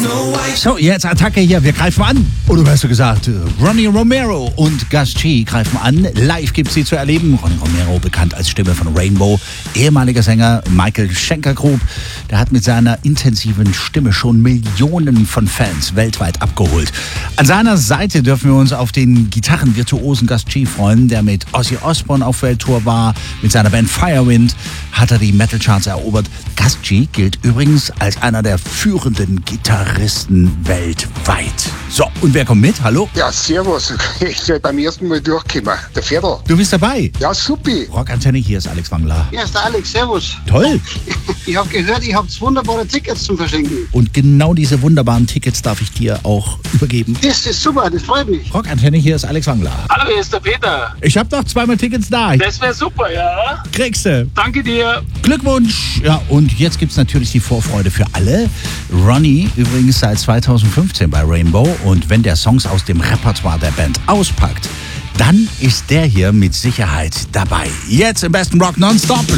So, jetzt Attacke hier, wir greifen an. Oder besser gesagt, Ronnie Romero und Gus G greifen an. Live gibt's sie zu erleben. Ronnie Romero, bekannt als Stimme von Rainbow. Ehemaliger Sänger Michael Schenker-Grub, der hat mit seiner intensiven Stimme schon Millionen von Fans weltweit abgeholt. An seiner Seite dürfen wir uns auf den Gitarrenvirtuosen Gus G freuen, der mit Ozzy Osbourne auf Welttour war. Mit seiner Band Firewind hat er die Metal-Charts erobert. Gus G gilt übrigens als einer der führenden Gitarristen weltweit. So, und wer kommt mit? Hallo? Ja, servus. Ich soll beim ersten Mal durchkommen. Der Pferdl. Du bist dabei? Ja, supi. Rockantenne, hier ist Alex Wangler. Hier ist der Alex, servus. Toll. Ich habe gehört, ihr habt wunderbare Tickets zum Verschenken. Und genau diese wunderbaren Tickets darf ich dir auch übergeben. Das ist super, das freut mich. Rockantenne, hier ist Alex Wangler. Hallo, hier ist der Peter. Ich habe noch 2 Tickets da. Das wäre super, ja. Kriegst du. Danke dir. Glückwunsch. Ja, und jetzt gibt's natürlich die Vorfreude für alle. Ronnie übrigens seit 2015 bei Rainbow. Und wenn der Songs aus dem Repertoire der Band auspackt, dann ist der hier mit Sicherheit dabei. Jetzt im besten Rock nonstop.